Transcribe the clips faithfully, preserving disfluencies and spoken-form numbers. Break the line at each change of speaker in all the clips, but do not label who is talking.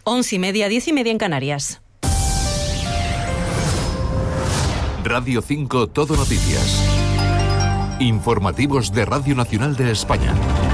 Once y media, diez y media en Canarias.
Radio cinco Todo Noticias. Informativos de Radio Nacional de España.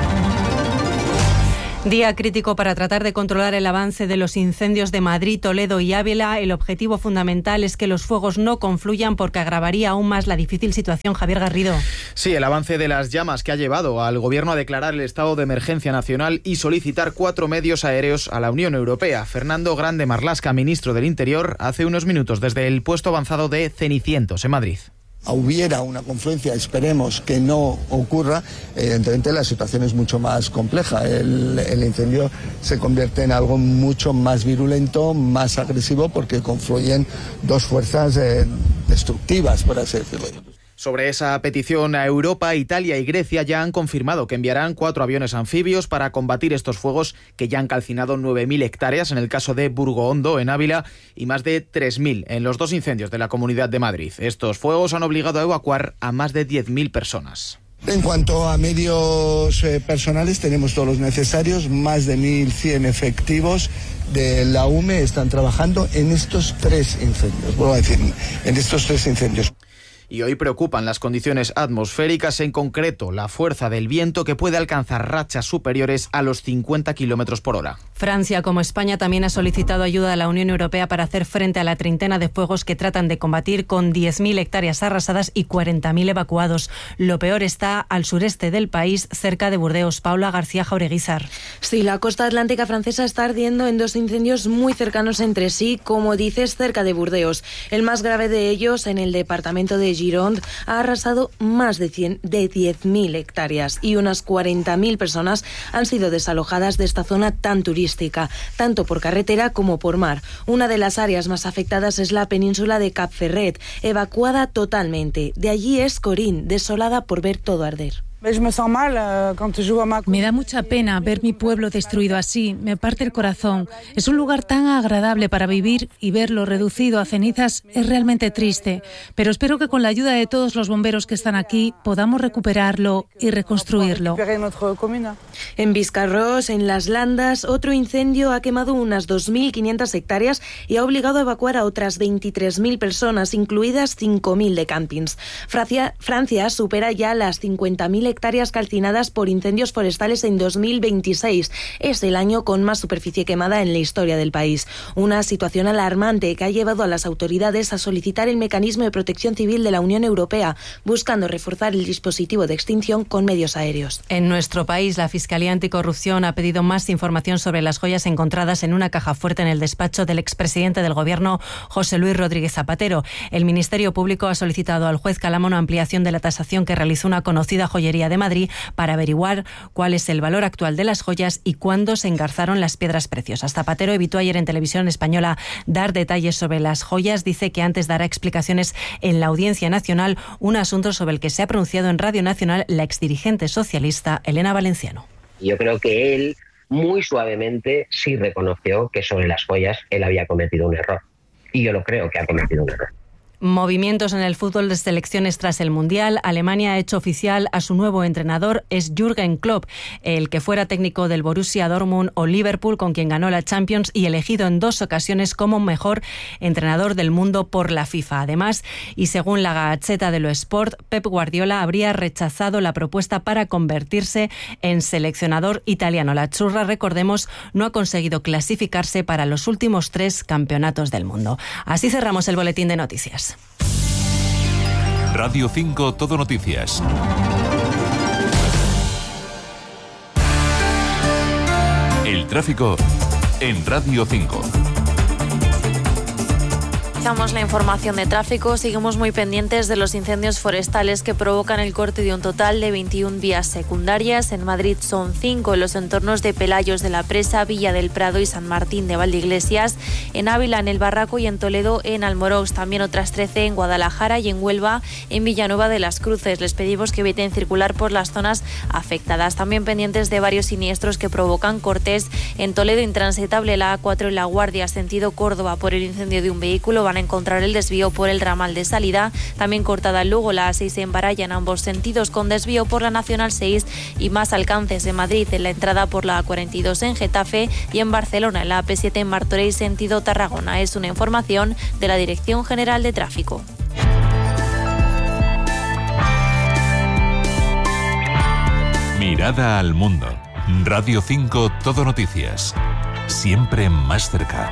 Día crítico para tratar de controlar el avance de los incendios de Madrid, Toledo y Ávila. El objetivo fundamental es que los fuegos no confluyan porque agravaría aún más la difícil situación. Javier Garrido.
Sí, el avance de las llamas que ha llevado al Gobierno a declarar el estado de emergencia nacional y solicitar cuatro medios aéreos a la Unión Europea. Fernando Grande Marlaska, ministro del Interior, hace unos minutos desde el puesto avanzado de Cenicientos, en Madrid.
Hubiera una confluencia, esperemos que no ocurra, evidentemente la situación es mucho más compleja. El, el incendio se convierte en algo mucho más virulento, más agresivo, porque confluyen dos fuerzas eh, destructivas, por así decirlo.
Sobre esa petición a Europa, Italia y Grecia ya han confirmado que enviarán cuatro aviones anfibios para combatir estos fuegos que ya han calcinado nueve mil hectáreas en el caso de Burgohondo, en Ávila, y más de tres mil en los dos incendios de la Comunidad de Madrid. Estos fuegos han obligado a evacuar a más de diez mil personas.
En cuanto a medios eh, personales, tenemos todos los necesarios, más de mil cien efectivos de la U M E están trabajando en estos tres incendios, vuelvo a decir, en estos tres incendios.
Y hoy preocupan las condiciones atmosféricas, en concreto la fuerza del viento, que puede alcanzar rachas superiores a los cincuenta kilómetros por hora.
Francia, como España, también ha solicitado ayuda a la Unión Europea para hacer frente a la treintena de fuegos que tratan de combatir, con diez mil hectáreas arrasadas y cuarenta mil evacuados. Lo peor está al sureste del país, cerca de Burdeos. Paula García Jaureguizar.
Sí, la costa atlántica francesa está ardiendo en dos incendios muy cercanos entre sí, como dices, cerca de Burdeos. El más grave de ellos, en el departamento de Gironde, ha arrasado más de, cien, de diez mil hectáreas y unas cuarenta mil personas han sido desalojadas de esta zona tan turística, tanto por carretera como por mar. Una de las áreas más afectadas es la península de Cap Ferret, evacuada totalmente. De allí es Corín, desolada por ver todo arder.
Me da mucha pena ver mi pueblo destruido así, me parte el corazón. Es un lugar tan agradable para vivir y verlo reducido a cenizas es realmente triste, pero espero que con la ayuda de todos los bomberos que están aquí podamos recuperarlo y reconstruirlo.
En Biscarrosse, en Las Landas, otro incendio ha quemado unas dos mil quinientas hectáreas y ha obligado a evacuar a otras veintitrés mil personas, incluidas cinco mil de campings. Francia, Francia supera ya las cincuenta mil hectáreas calcinadas por incendios forestales en dos mil veintiséis. Es el año con más superficie quemada en la historia del país. Una situación alarmante que ha llevado a las autoridades a solicitar el mecanismo de protección civil de la Unión Europea, buscando reforzar el dispositivo de extinción con medios aéreos.
En nuestro país, la Fiscalía Anticorrupción ha pedido más información sobre las joyas encontradas en una caja fuerte en el despacho del expresidente del Gobierno, José Luis Rodríguez Zapatero. El Ministerio Público ha solicitado al juez Calamo una ampliación de la tasación que realizó una conocida joyería de Madrid para averiguar cuál es el valor actual de las joyas y cuándo se engarzaron las piedras preciosas. Zapatero evitó ayer en Televisión Española dar detalles sobre las joyas. Dice que antes dará explicaciones en la Audiencia Nacional, un asunto sobre el que se ha pronunciado en Radio Nacional la exdirigente socialista Elena Valenciano.
Yo creo que él muy suavemente sí reconoció que sobre las joyas él había cometido un error. Y yo lo creo que ha cometido un error.
Movimientos en el fútbol de selecciones tras el Mundial. Alemania ha hecho oficial a su nuevo entrenador, es Jürgen Klopp, el que fuera técnico del Borussia Dortmund o Liverpool, con quien ganó la Champions y elegido en dos ocasiones como mejor entrenador del mundo por la FIFA. Además, y según la Gazzetta dello Sport, Pep Guardiola habría rechazado la propuesta para convertirse en seleccionador italiano. La Churra, recordemos, no ha conseguido clasificarse para los últimos tres campeonatos del mundo. Así cerramos el boletín de noticias.
Radio cinco Todo Noticias. El tráfico en Radio cinco.
Actualizamos la información de tráfico. Seguimos muy pendientes de los incendios forestales que provocan el corte de un total de veintiuna vías secundarias. En Madrid son cinco en los entornos de Pelayos de la Presa, Villa del Prado y San Martín de Valdeiglesias. En Ávila, en El Barraco y en Toledo, en Almorox. También otras trece en Guadalajara y en Huelva, en Villanueva de las Cruces. Les pedimos que eviten circular por las zonas afectadas. También pendientes de varios siniestros que provocan cortes. En Toledo, intransitable la A cuatro en La Guardia, sentido Córdoba, por el incendio de un vehículo. van a encontrar el desvío por el ramal de salida. También cortada en Lugo, la A seis en Baraya en ambos sentidos, con desvío por la Nacional seis y más alcances en Madrid, en la entrada por la A cuarenta y dos en Getafe y en Barcelona, en la A P siete en Martorell sentido Tarragona. Es una información de la Dirección General de Tráfico.
Mirada al mundo. Radio cinco Todo Noticias. Siempre más cerca.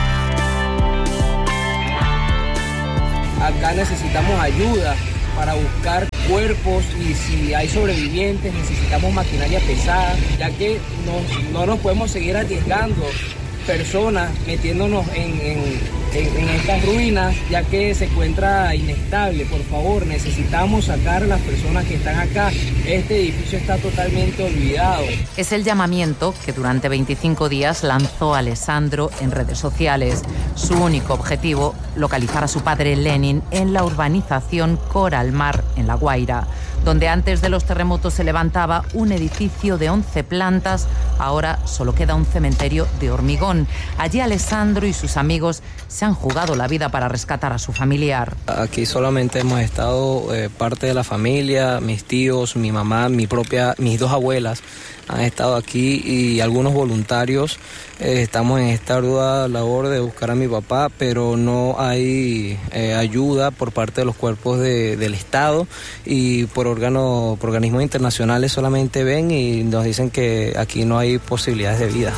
Acá necesitamos ayuda para buscar cuerpos y si hay sobrevivientes necesitamos maquinaria pesada, ya que no, no nos podemos seguir arriesgando personas metiéndonos en, en, en, en estas ruinas, ya que se encuentra inestable. Por favor, necesitamos sacar a las personas que están acá. Este edificio está totalmente olvidado.
Es el llamamiento que durante veinticinco días lanzó Alessandro en redes sociales. Su único objetivo, localizar a su padre Lenin en la urbanización Coral Mar, en La Guaira, donde antes de los terremotos se levantaba un edificio de once plantas. Ahora solo queda un cementerio de hormigón. Allí Alessandro y sus amigos se han jugado la vida para rescatar a su familiar.
Aquí solamente hemos estado eh, parte de la familia, mis tíos, mi mamá, mi propia, mis dos abuelas han estado aquí y algunos voluntarios. Eh, estamos en esta ardua labor de buscar a mi papá, pero no hay eh, ayuda por parte de los cuerpos de, del Estado y por, órgano, por organismos internacionales. Solamente ven y nos dicen que aquí no hay posibilidades de vida.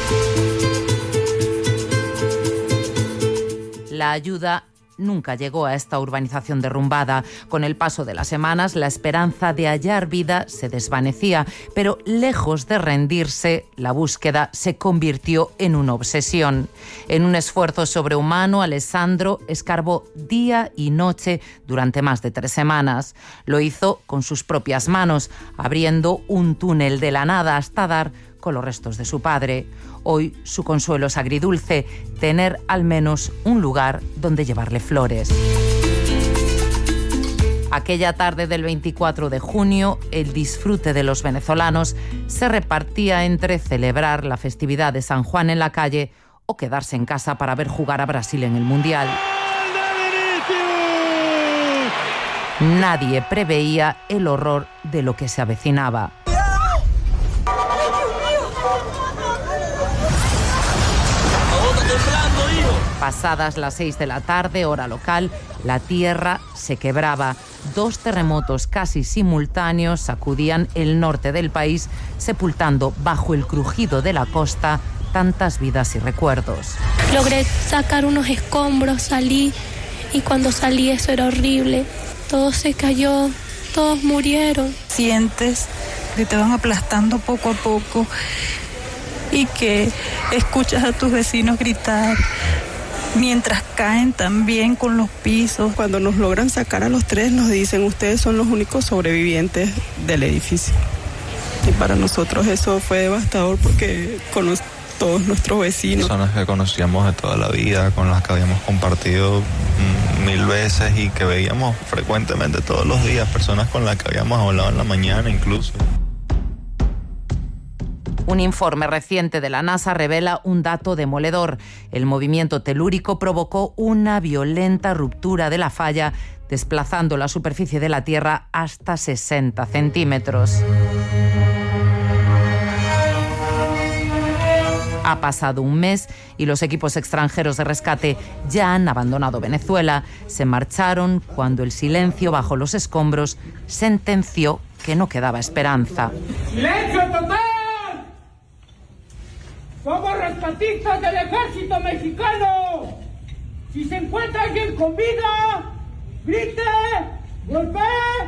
La ayuda nunca llegó a esta urbanización derrumbada. Con el paso de las semanas, la esperanza de hallar vida se desvanecía, pero lejos de rendirse, la búsqueda se convirtió en una obsesión. En un esfuerzo sobrehumano, Alessandro escarbó día y noche durante más de tres semanas. Lo hizo con sus propias manos, abriendo un túnel de la nada hasta dar con los restos de su padre. Hoy su consuelo es agridulce, tener al menos un lugar donde llevarle flores. Aquella tarde del veinticuatro de junio, el disfrute de los venezolanos se repartía entre celebrar la festividad de San Juan en la calle o quedarse en casa para ver jugar a Brasil en el Mundial. Nadie preveía el horror de lo que se avecinaba. Pasadas las seis de la tarde, hora local, la tierra se quebraba. Dos terremotos casi simultáneos sacudían el norte del país, sepultando bajo el crujido de la costa tantas vidas y recuerdos.
Logré sacar unos escombros, salí, y cuando salí eso era horrible. Todo se cayó, todos murieron.
Sientes que te van aplastando poco a poco y que escuchas a tus vecinos gritar mientras caen también con los pisos.
Cuando nos logran sacar a los tres, nos dicen: ustedes son los únicos sobrevivientes del edificio. Y para nosotros eso fue devastador porque con los, todos nuestros vecinos.
Personas que conocíamos de toda la vida, con las que habíamos compartido mm, mil veces y que veíamos frecuentemente todos los días, personas con las que habíamos hablado en la mañana incluso.
Un informe reciente de la NASA revela un dato demoledor. El movimiento telúrico provocó una violenta ruptura de la falla, desplazando la superficie de la Tierra hasta sesenta centímetros. Ha pasado un mes y los equipos extranjeros de rescate ya han abandonado Venezuela. Se marcharon cuando el silencio bajo los escombros sentenció que no quedaba esperanza.
¡Silencio total! ¡Somos rescatistas del ejército mexicano! Si se encuentra alguien con vida, grite, golpee,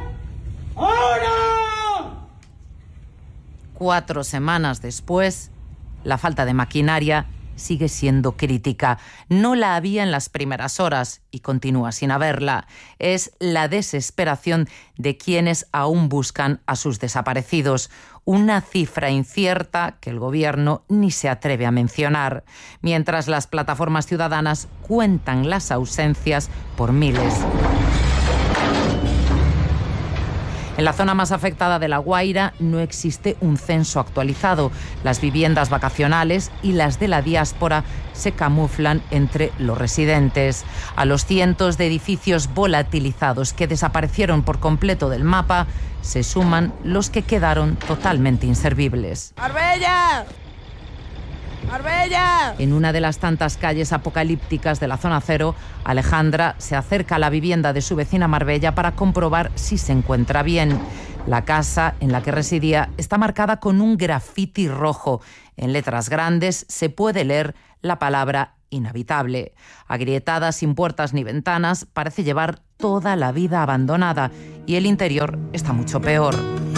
¡ahora!
Cuatro semanas después, la falta de maquinaria sigue siendo crítica. No la había en las primeras horas y continúa sin haberla. Es la desesperación de quienes aún buscan a sus desaparecidos. Una cifra incierta que el gobierno ni se atreve a mencionar, mientras las plataformas ciudadanas cuentan las ausencias por miles. En la zona más afectada de La Guaira no existe un censo actualizado. Las viviendas vacacionales y las de la diáspora se camuflan entre los residentes. A los cientos de edificios volatilizados que desaparecieron por completo del mapa se suman los que quedaron totalmente inservibles.
¡Marbella! ¡Marbella!
En una de las tantas calles apocalípticas de la zona cero, Alejandra se acerca a la vivienda de su vecina Marbella para comprobar si se encuentra bien. La casa en la que residía está marcada con un grafiti rojo. En letras grandes se puede leer la palabra inhabitable. Agrietada, sin puertas ni ventanas, parece llevar toda la vida abandonada y el interior está mucho peor.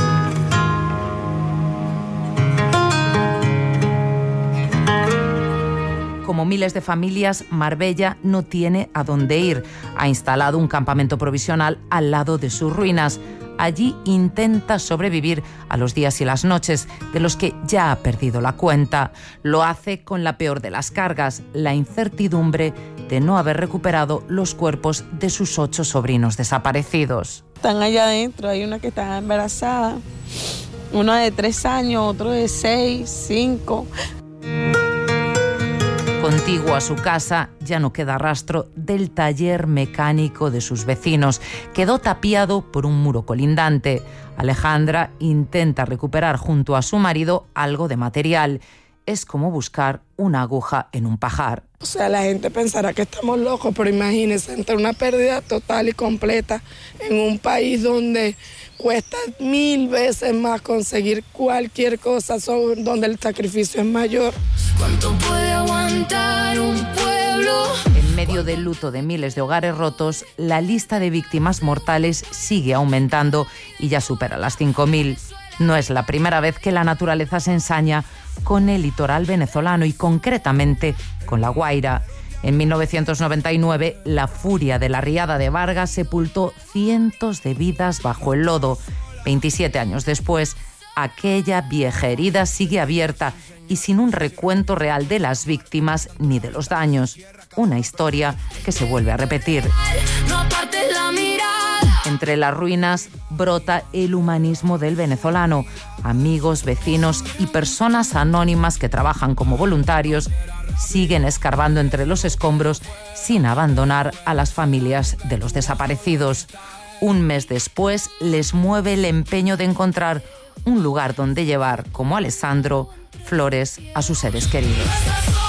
Como miles de familias, Marbella no tiene a dónde ir. Ha instalado un campamento provisional al lado de sus ruinas. Allí intenta sobrevivir a los días y las noches, de los que ya ha perdido la cuenta. Lo hace con la peor de las cargas, la incertidumbre de no haber recuperado los cuerpos de sus ocho sobrinos desaparecidos.
Están allá adentro, hay una que está embarazada, una de tres años, otro de seis, cinco...
Contiguo a su casa ya no queda rastro del taller mecánico de sus vecinos. Quedó tapiado por un muro colindante. Alejandra intenta recuperar junto a su marido algo de material. Es como buscar una aguja en un pajar.
O sea, la gente pensará que estamos locos, pero imagínense, entre una pérdida total y completa en un país donde cuesta mil veces más conseguir cualquier cosa, donde el sacrificio es mayor.
¿Cuánto puede aguantar un pueblo?
En medio del luto de miles de hogares rotos, la lista de víctimas mortales sigue aumentando y ya supera las cinco mil. No es la primera vez que la naturaleza se ensaña con el litoral venezolano y concretamente con La Guaira. En mil novecientos noventa y nueve, la furia de la riada de Vargas sepultó cientos de vidas bajo el lodo. veintisiete años después, aquella vieja herida sigue abierta y sin un recuento real de las víctimas ni de los daños. Una historia que se vuelve a repetir.
No apartes la mirada.
Entre las ruinas brota el humanismo del venezolano. Amigos, vecinos y personas anónimas que trabajan como voluntarios siguen escarbando entre los escombros sin abandonar a las familias de los desaparecidos. Un mes después les mueve el empeño de encontrar un lugar donde llevar, como Alessandro, flores a sus seres queridos.